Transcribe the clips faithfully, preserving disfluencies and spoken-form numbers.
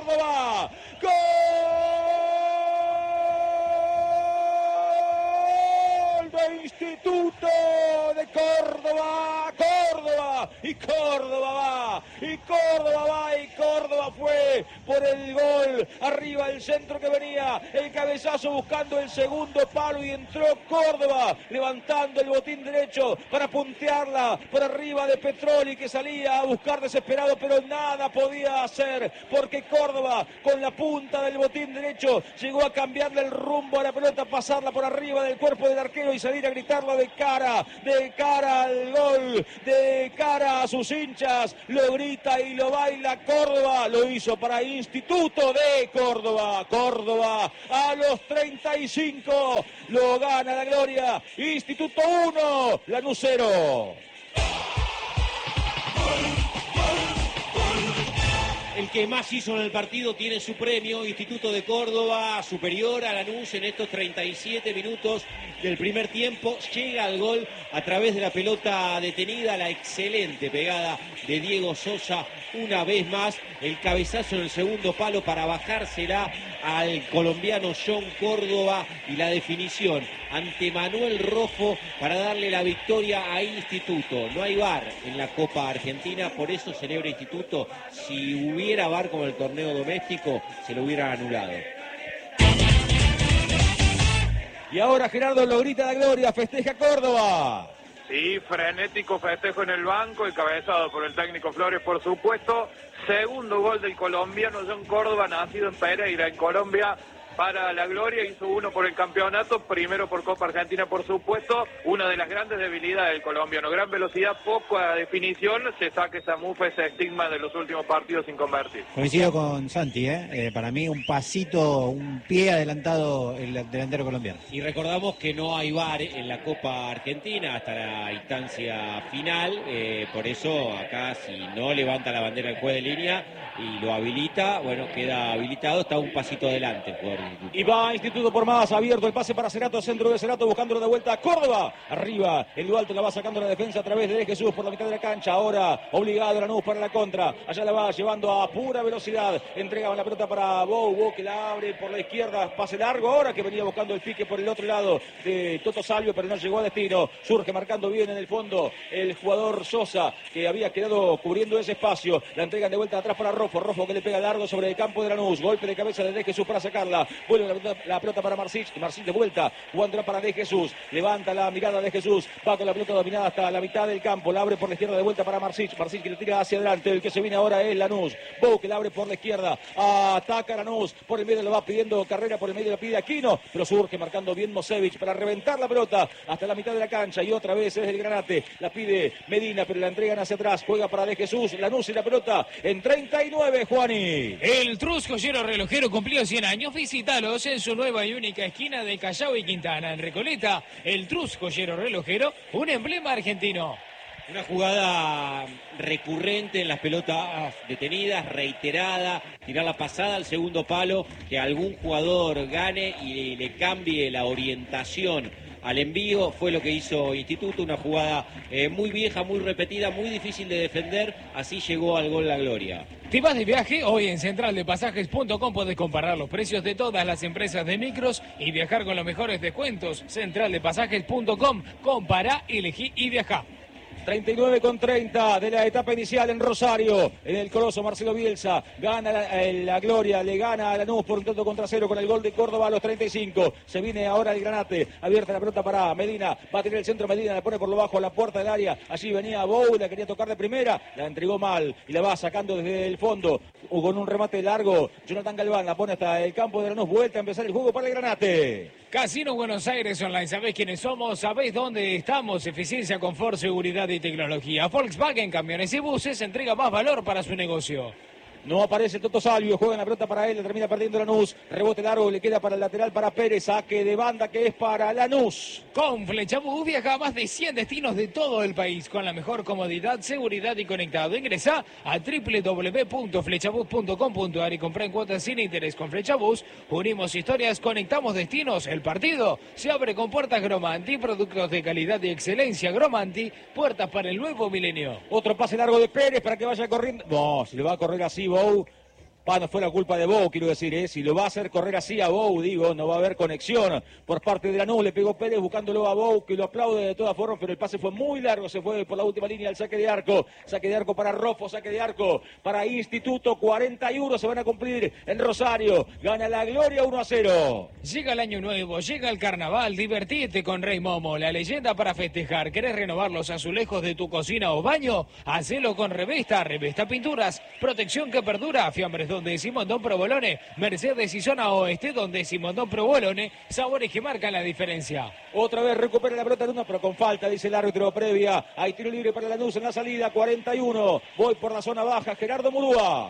Córdoba. ¡Gol de Instituto de Córdoba! ¡Córdoba! Y Córdoba va, y Córdoba va, y Córdoba fue por el gol. Arriba el centro que venía, el cabezazo buscando el segundo palo y entró Córdoba, levantando el botín derecho para puntearla por arriba de Petroli, que salía a buscar desesperado, pero nada podía hacer, porque Córdoba con la punta del botín derecho llegó a cambiarle el rumbo a la pelota, pasarla por arriba del cuerpo del arquero y salir a gritarlo de cara, de cara al gol, de cara a sus hinchas. Lo grita y lo baila Córdoba, lo hizo para Instituto de Córdoba. Córdoba a los treinta y cinco lo gana la gloria. Instituto uno, Lanús cero. El que más hizo en el partido tiene su premio. Instituto de Córdoba, superior a Lanús en estos treinta y siete minutos del primer tiempo. Llega al gol a través de la pelota detenida, la excelente pegada de Diego Sosa. Una vez más, el cabezazo en el segundo palo para bajársela al colombiano John Córdoba, y la definición ante Manuel Rojo para darle la victoria a Instituto. No hay V A R en la Copa Argentina, por eso celebra Instituto. Si hubiera V A R como el torneo doméstico, se lo hubieran anulado. Y ahora Gerardo lo grita la gloria, festeja Córdoba. Sí, frenético festejo en el banco, encabezado por el técnico Flores, por supuesto. Segundo gol del colombiano John Córdoba, nacido en Pereira, en Colombia, para la gloria. Hizo uno por el campeonato, primero por Copa Argentina, por supuesto. Una de las grandes debilidades del colombiano, gran velocidad, poca definición. Se saca esa mufa, ese estigma de los últimos partidos sin convertir. Coincido con Santi, ¿eh? Eh, para mí un pasito, un pie adelantado el delantero colombiano. Y recordamos que no hay V A R en la Copa Argentina hasta la instancia final, eh, por eso acá, si no levanta la bandera el juez de línea y lo habilita, bueno, queda habilitado, está un pasito adelante el jugador. Y va Instituto por más, abierto el pase para Cerato, centro de Cerato, buscándolo de vuelta a Córdoba. Arriba, en lo alto la va sacando la defensa a través de Jesús por la mitad de la cancha. Ahora obligado Lanús para la contra. Allá la va llevando a pura velocidad. Entregaban la pelota para Bou, Bou que la abre por la izquierda. Pase largo ahora que venía buscando el pique por el otro lado de Toto Salvio, pero no llegó a destino. Surge marcando bien en el fondo el jugador Sosa, que había quedado cubriendo ese espacio. La entregan de vuelta atrás para Rofo. Rofo que le pega largo sobre el campo de Lanús. Golpe de cabeza de Jesús para sacarla. Vuelve la pelota, la pelota para Marcich, Marcich de vuelta, jugando para De Jesús, levanta la mirada de Jesús, va con la pelota dominada hasta la mitad del campo, la abre por la izquierda de vuelta para Marcich, Marcich que le tira hacia adelante, el que se viene ahora es Lanús, Bou que la abre por la izquierda, ataca Lanús, por el medio lo va pidiendo Carrera, por el medio lo pide Aquino, pero surge marcando bien Mosevich para reventar la pelota hasta la mitad de la cancha, y otra vez es el Granate, la pide Medina, pero la entregan hacia atrás, juega para De Jesús, Lanús y la pelota en treinta y nueve, Juani. El Trus Joyero Relojero cumplió cien años, visítalos en su nueva y única esquina de Callao y Quintana, en Recoleta. El Trus Joyero Relojero, un emblema argentino. Una jugada recurrente en las pelotas detenidas, reiterada, tirar la pasada al segundo palo, que algún jugador gane y le cambie la orientación al envío. Fue lo que hizo Instituto, una jugada eh, muy vieja, muy repetida, muy difícil de defender, así llegó al gol la gloria. ¿Te vas de viaje? Hoy en central de pasajes punto com podés comparar los precios de todas las empresas de micros y viajar con los mejores descuentos. central de pasajes punto com, compará, elegí y viajá. treinta y nueve con treinta de la etapa inicial en Rosario, en el Coloso. Marcelo Bielsa gana la, eh, la gloria, le gana a Lanús por un tanto contra cero con el gol de Córdoba a los treinta y cinco. Se viene ahora el Granate, abierta la pelota para Medina, va a tener el centro Medina, la pone por lo bajo a la puerta del área, allí venía Bou, la quería tocar de primera, la entregó mal y la va sacando desde el fondo con un remate largo. Jonathan Galván la pone hasta el campo de Lanús, vuelta a empezar el juego para el Granate. Casino Buenos Aires Online, ¿sabés quiénes somos? ¿Sabés dónde estamos? Eficiencia, confort, seguridad y tecnología. Volkswagen Camiones y Buses entrega más valor para su negocio. No aparece Toto Salvio, juega en la pelota para él, termina perdiendo Lanús, rebote largo, le queda para el lateral para Pérez, saque de banda que es para Lanús. Con Flechabús viaja a más de cien destinos de todo el país, con la mejor comodidad, seguridad y conectado. Ingresá a doble u doble u doble u punto flechabús punto com punto a r y comprá en cuotas sin interés con Flechabús. Unimos historias, conectamos destinos, el partido se abre con puertas Gromanti, productos de calidad y excelencia Gromanti, puertas para el nuevo milenio. Otro pase largo de Pérez para que vaya corriendo. No, si le va a correr así, Bou. Ah, no fue la culpa de Bou, quiero decir, ¿eh? Si lo va a hacer correr así a Bou, digo, no va a haber conexión por parte de Lanús. Le pegó Pérez buscándolo a Bou, que lo aplaude de todas formas, pero el pase fue muy largo, se fue por la última línea al saque de arco. Saque de arco para Rofo, saque de arco para Instituto. cuarenta y uno se van a cumplir en Rosario. Gana la Gloria uno a cero. Llega el año nuevo, llega el carnaval, divertite con Rey Momo, la leyenda para festejar. ¿Querés renovar los azulejos de tu cocina o baño? Hacelo con Revesta, Revesta Pinturas, protección que perdura, fiambres donde Simondón Provolone, Mercedes y zona oeste donde Simondón Provolone, sabores que marcan la diferencia. Otra vez recupera la pelota Luna, pero con falta, dice el árbitro previa. Hay tiro libre para Lanús en la salida, cuarenta y uno. Voy por la zona baja, Gerardo Murúa.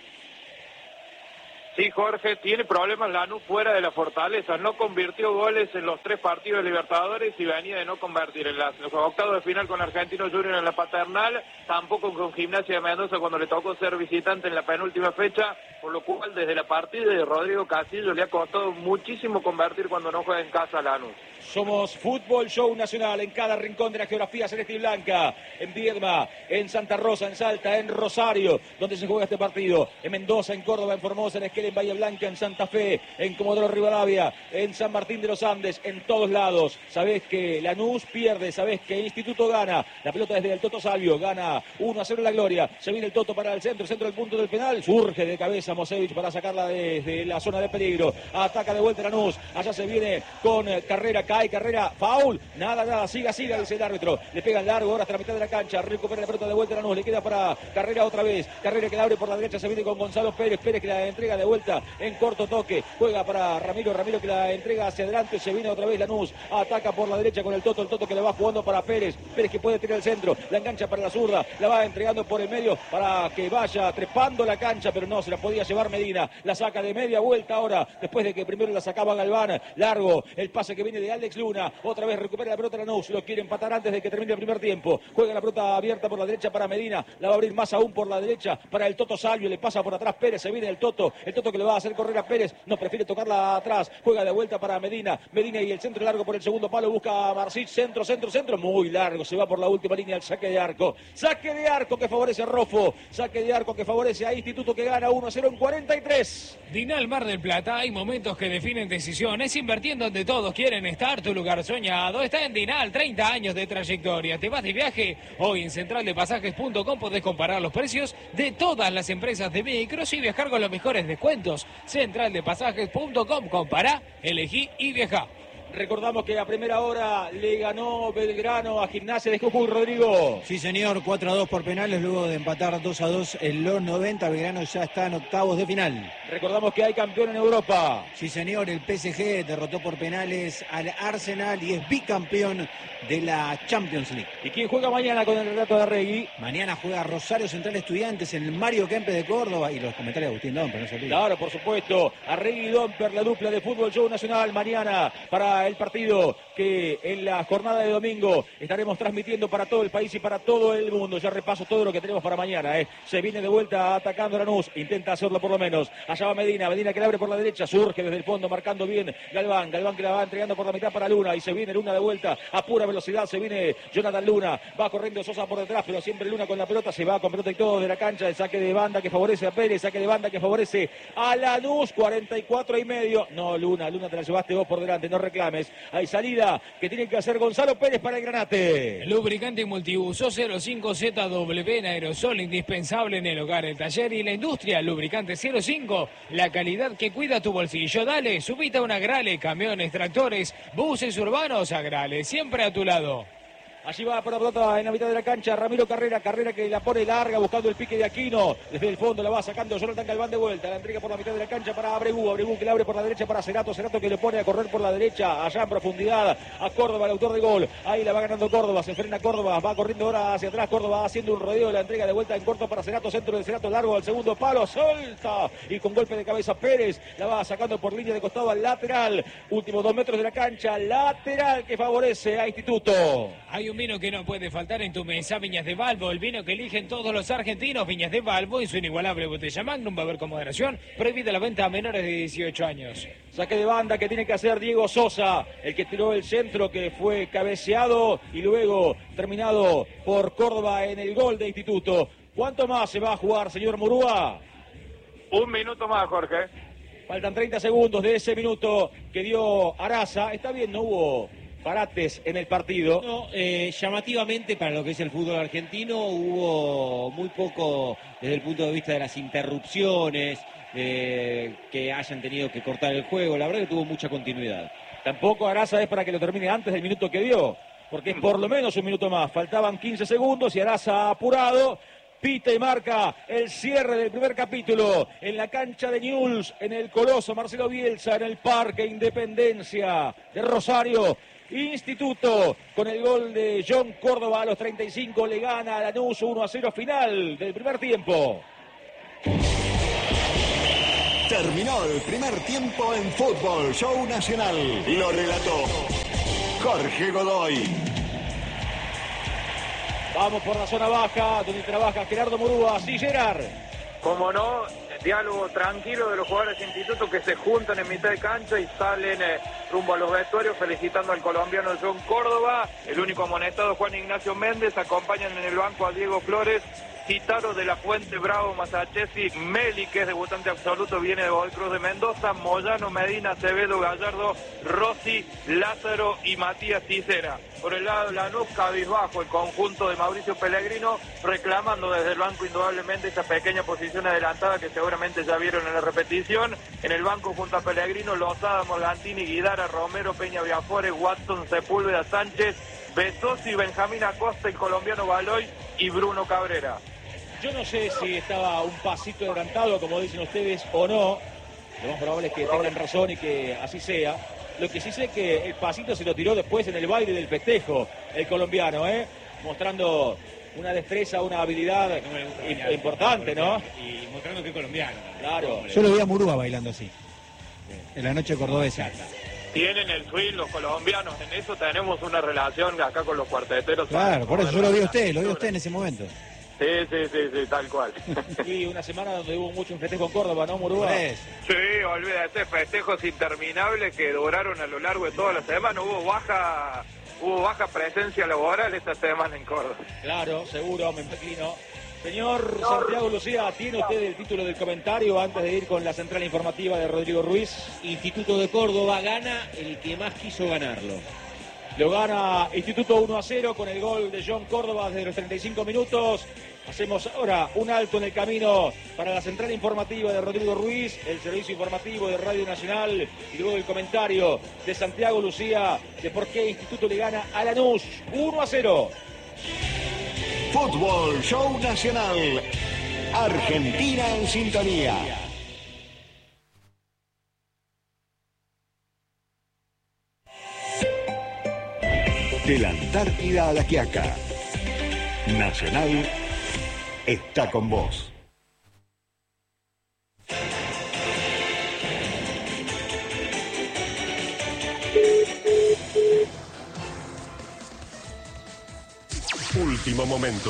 Sí, Jorge, tiene problemas Lanús fuera de la Fortaleza. No convirtió goles en los tres partidos de Libertadores y venía de no convertir en las, los octavos de final con Argentino Junior en la Paternal, tampoco con Gimnasia de Mendoza cuando le tocó ser visitante en la penúltima fecha, por lo cual desde la partida de Rodrigo Castillo le ha costado muchísimo convertir cuando no juega en casa Lanús. Somos Fútbol Show Nacional en cada rincón de la geografía celeste y blanca. En Viedma, en Santa Rosa, en Salta, en Rosario, donde se juega este partido. En Mendoza, en Córdoba, en Formosa, en Esquel, en Bahía Blanca, en Santa Fe, en Comodoro Rivadavia, en San Martín de los Andes, en todos lados. Sabés que Lanús pierde, sabés que Instituto gana. La pelota desde el Toto Salvio, gana uno a cero en la Gloria. Se viene el Toto para el centro, centro del punto del penal. Surge de cabeza Mosevich para sacarla desde la zona de peligro. Ataca de vuelta Lanús. Allá se viene con Carrera, cae Carrera, foul, nada, nada, siga, siga, dice el árbitro. Le pegan largo, ahora hasta la mitad de la cancha. Recupera la pelota de vuelta Lanús, le queda para Carrera otra vez. Carrera que la abre por la derecha, se viene con Gonzalo Pérez. Pérez que la entrega de vuelta en corto toque. Juega para Ramiro, Ramiro que la entrega hacia adelante. Se viene otra vez Lanús. Ataca por la derecha con el Toto. El Toto que le va jugando para Pérez. Pérez que puede tirar el centro. La engancha para la zurda. La va entregando por el medio para que vaya trepando la cancha, pero no se la podía llevar Medina. La saca de media vuelta ahora, después de que primero la sacaba Galván. Largo el pase que viene de Alex Luna. Otra vez recupera la pelota Lanús. Lo quiere empatar antes de que termine el primer tiempo. Juega la pelota abierta por la derecha para Medina. La va a abrir más aún por la derecha para el Toto Salvio. Le pasa por atrás Pérez. Se viene el Toto. El Toto que le va a hacer correr a Pérez. No, prefiere tocarla atrás. Juega de vuelta para Medina. Medina y el centro largo por el segundo palo. Busca a Marcich. Centro, centro, centro. Muy largo. Se va por la última línea el saque de arco. Saque de arco que favorece a Rofo. Saque de arco que favorece a Instituto que gana uno a cero en cuarenta y tres. Dinal Mar del Plata. Hay momentos que definen decisiones. Invirtiendo donde todos quieren estar. Tu lugar soñado está en Dinal. treinta años de trayectoria. ¿Te vas de viaje? Hoy en central de pasajes punto com podés comparar los precios de todas las empresas de micros y viajar con los mejores descuentos. central de pasajes punto com. Compará, elegí y viajá. Recordamos que a primera hora le ganó Belgrano a Gimnasia de Jujuy, Rodrigo. Sí, señor, cuatro a dos por penales, luego de empatar dos a dos en los noventa. Belgrano ya está en octavos de final. Recordamos que hay campeón en Europa. Sí, señor, el P S G derrotó por penales al Arsenal y es bicampeón de la Champions League. ¿Y quién juega mañana con el relato de Arregui? Mañana juega Rosario Central Estudiantes en el Mario Kempes de Córdoba. Y los comentarios de Agustín Domper, no se olviden. Claro, por supuesto. Arregui y Domper, la dupla de Fútbol Show Nacional mañana para el partido que en la jornada de domingo estaremos transmitiendo para todo el país y para todo el mundo. Ya repaso todo lo que tenemos para mañana. ¿eh? Se viene de vuelta atacando Lanús, intenta hacerlo por lo menos. Allá va Medina, Medina que la abre por la derecha, surge desde el fondo marcando bien Galván, Galván que la va entregando por la mitad para Luna y se viene Luna de vuelta a pura velocidad, se viene Jonathan Luna, va corriendo Sosa por detrás, pero siempre Luna con la pelota, se va con pelota y todo de la cancha, el saque de banda que favorece a Pérez, saque de banda que favorece a Lanús, cuarenta y cuatro y medio. No, Luna, Luna te la llevaste vos por delante, no reclames. Hay salida que tiene que hacer Gonzalo Pérez para el Granate. Lubricante multiuso cero cinco Z W en aerosol, indispensable en el hogar, el taller y la industria. Lubricante cero cinco, la calidad que cuida tu bolsillo. Dale, subite a una Grale, camiones, tractores, buses urbanos, a Grale, siempre a tu lado. Allí va por la pelota en la mitad de la cancha Ramiro Carrera, Carrera que la pone larga buscando el pique de Aquino, desde el fondo la va sacando Jonathan Galván de vuelta, la entrega por la mitad de la cancha para Abregu, Abregu que la abre por la derecha para Cerato, Cerato que le pone a correr por la derecha, allá en profundidad a Córdoba, el autor de gol, ahí la va ganando Córdoba, se frena Córdoba, va corriendo ahora hacia atrás, Córdoba haciendo un rodeo, la entrega de vuelta en corto para Cerato, centro de Cerato largo al segundo palo, suelta y con golpe de cabeza Pérez, la va sacando por línea de costado al lateral, últimos dos metros de la cancha, lateral que favorece a Instituto. Hay un vino que no puede faltar en tu mesa, Viñas de Valvo, el vino que eligen todos los argentinos. Viñas de Valvo en su inigualable botella Magnum, va a haber con moderación, prohibida la venta a menores de dieciocho años. Saque de banda que tiene que hacer Diego Sosa, el que tiró el centro que fue cabeceado y luego terminado por Córdoba en el gol de Instituto. ¿Cuánto más se va a jugar, señor Murúa? Un minuto más, Jorge. Faltan treinta segundos de ese minuto que dio Araza. Está bien, no hubo parates en el partido. No, eh, llamativamente para lo que es el fútbol argentino hubo muy poco desde el punto de vista de las interrupciones, eh, que hayan tenido que cortar el juego. La verdad que tuvo mucha continuidad. Tampoco Araza es para que lo termine antes del minuto que dio, porque es por lo menos un minuto más. Faltaban quince segundos y Araza apurado. Pita y marca el cierre del primer capítulo en la cancha de Newell's, en el Coloso Marcelo Bielsa, en el Parque Independencia de Rosario. Instituto, con el gol de John Córdoba a los treinta y cinco, le gana a Lanús uno a cero final del primer tiempo. Terminó el primer tiempo en Fútbol Show Nacional. Lo relató Jorge Godoy. Vamos por la zona baja, donde trabaja Gerardo Murúa. Sí, Gerard. Como no, diálogo tranquilo de los jugadores de Instituto que se juntan en mitad de cancha y salen eh, rumbo a los vestuarios felicitando al colombiano John Córdoba. El único amonestado, Juan Ignacio Méndez. Acompañan en el banco a Diego Flores, Citaro de la Fuente, Bravo, Masachesi, Meli, que es debutante absoluto, viene de Godoy Cruz de Mendoza, Moyano, Medina, Acevedo, Gallardo, Rossi, Lázaro y Matías Ticera. Por el lado de Lanús, cabizbajo el conjunto de Mauricio Pellegrino, reclamando desde el banco indudablemente esa pequeña posición adelantada que seguramente ya vieron en la repetición. En el banco junto a Pellegrino, Lozada, Morgantini, Guidara, Romero, Peña Viafores, Watson, Sepúlveda, Sánchez, Besosi, Benjamín Acosta, el colombiano Baloy y Bruno Cabrera. Yo no sé si estaba un pasito adelantado, como dicen ustedes, o no. Lo más probable es que tengan razón y que así sea. Lo que sí sé es que el pasito se lo tiró después en el baile del festejo, el colombiano, ¿eh? Mostrando una destreza, una habilidad no importante, ¿no? Y mostrando que es colombiano. Claro. Yo lo vi a Murúa bailando así, en la noche cordobesa. Tienen el swing los colombianos, en eso tenemos una relación acá con los cuarteteros. Claro, por eso yo lo vi a usted, lo vi a usted en ese momento. Sí, sí, sí, sí, tal cual. Y una semana donde hubo mucho festejo en Córdoba, ¿no, Murúa? Sí, olvídate, festejos interminables que duraron a lo largo de toda la semana. Hubo baja, hubo baja presencia laboral esta semana en Córdoba. Claro, seguro, me inclino. Señor Santiago Lucía, ¿tiene usted el título del comentario antes de ir con la central informativa de Rodrigo Ruiz? Instituto de Córdoba gana el que más quiso ganarlo. Lo gana Instituto uno a cero con el gol de John Córdoba desde los treinta y cinco minutos. Hacemos ahora un alto en el camino para la central informativa de Rodrigo Ruiz, el servicio informativo de Radio Nacional y luego el comentario de Santiago Lucía de por qué Instituto le gana a Lanús uno a cero. Fútbol Show Nacional. Argentina en sintonía. De la Antártida a la Quiaca, Nacional está con vos. Último momento.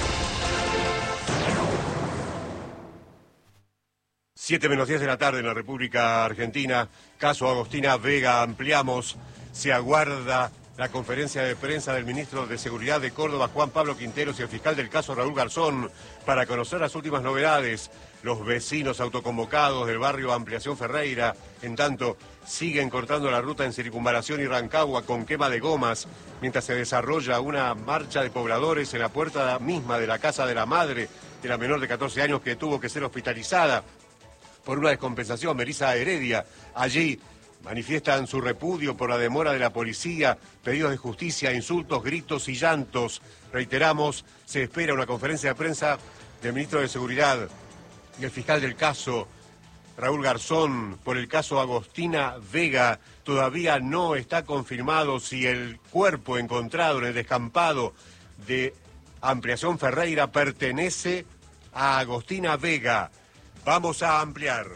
Siete menos diez de la tarde en la República Argentina. Caso Agostina Vega. Ampliamos. Se aguarda la conferencia de prensa del ministro de Seguridad de Córdoba, Juan Pablo Quinteros, y el fiscal del caso, Raúl Garzón, para conocer las últimas novedades. Los vecinos autoconvocados del barrio Ampliación Ferreira, en tanto, siguen cortando la ruta en Circunvalación y Rancagua con quema de gomas, mientras se desarrolla una marcha de pobladores en la puerta misma de la casa de la madre de la menor de catorce años que tuvo que ser hospitalizada por una descompensación, Melissa Heredia. Allí manifiestan su repudio por la demora de la policía, pedidos de justicia, insultos, gritos y llantos. Reiteramos, se espera una conferencia de prensa del ministro de Seguridad y el fiscal del caso, Raúl Garzón, por el caso Agostina Vega. Todavía no está confirmado si el cuerpo encontrado en el descampado de Ampliación Ferreira pertenece a Agostina Vega. Vamos a ampliar.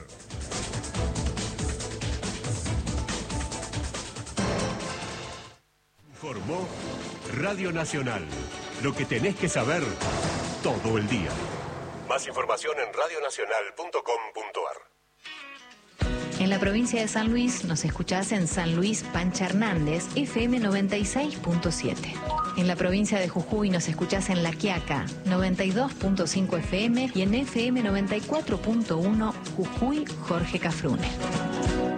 Informó Radio Nacional. Lo que tenés que saber todo el día. Más información en radio nacional punto com punto a r. En la provincia de San Luis nos escuchás en San Luis Pancha Hernández, F M noventa y seis punto siete. En la provincia de Jujuy nos escuchás en La Quiaca, noventa y dos punto cinco F M y en F M noventa y cuatro punto uno Jujuy Jorge Cafrune.